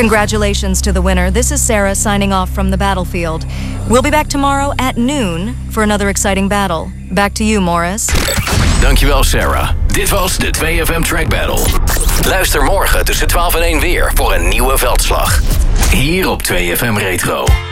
Congratulations to the winner. This is Sarah signing off from the battlefield. We'll be back tomorrow at noon for another exciting battle. Back to you, Morris. Dankjewel, Sarah. Dit was de 2FM Track Battle. Luister morgen tussen 12 en 1 weer voor een nieuwe veldslag. Hier op 2FM Retro.